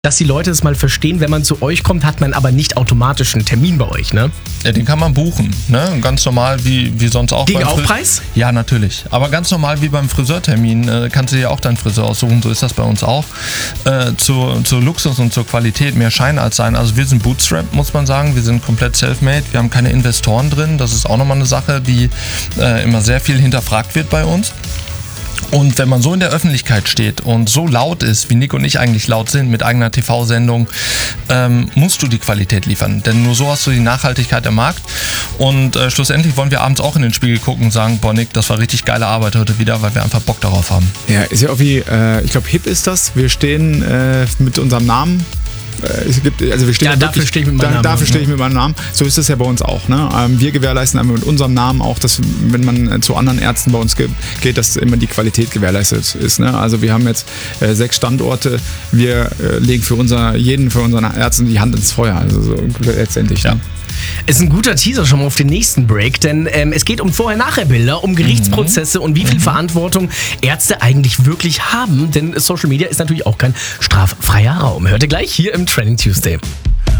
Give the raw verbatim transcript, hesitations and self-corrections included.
dass die Leute es mal verstehen, wenn man zu euch kommt, hat man aber nicht automatisch einen Termin bei euch, ne? Ja, den kann man buchen, ne? Ganz normal wie, wie sonst auch. Gegen beim Fri- Aufpreis? Ja, natürlich. Aber ganz normal wie beim Friseurtermin äh, kannst du dir auch deinen Friseur aussuchen, so ist das bei uns auch. Äh, zur, zur Luxus und zur Qualität mehr Schein als Sein. Also wir sind Bootstrap, muss man sagen. Wir sind komplett self-made. Wir haben keine Investoren drin. Das ist auch nochmal eine Sache, die äh, immer sehr viel hinterfragt wird bei uns. Und wenn man so in der Öffentlichkeit steht und so laut ist, wie Nick und ich eigentlich laut sind, mit eigener T V-Sendung, ähm, musst du die Qualität liefern. Denn nur so hast du die Nachhaltigkeit im Markt. Und äh, schlussendlich wollen wir abends auch in den Spiegel gucken und sagen, boah Nick, das war richtig geile Arbeit heute wieder, weil wir einfach Bock darauf haben. Ja, ist ja auch wie, äh, ich glaube, hip ist das. Wir stehen äh, mit unserem Namen. Es gibt, also wir stehen Ja, da dafür wirklich, stehe ich mit meinem da, Namen. Dafür stehe ich mit meinem Namen. So ist es ja bei uns auch. Ne? Ähm, wir gewährleisten einfach mit unserem Namen auch, dass, wenn man zu anderen Ärzten bei uns ge- geht, dass immer die Qualität gewährleistet ist. Ne? Also wir haben jetzt äh, sechs Standorte. Wir äh, legen für unser, jeden für unseren Ärzten die Hand ins Feuer. Also so letztendlich. Ja. Ne? Ist ein guter Teaser schon mal auf den nächsten Break, denn ähm, es geht um Vorher-Nachher-Bilder, um Gerichtsprozesse und wie viel Verantwortung Ärzte eigentlich wirklich haben, denn Social Media ist natürlich auch kein straffreier Raum. Hört ihr gleich hier im Trending Tuesday.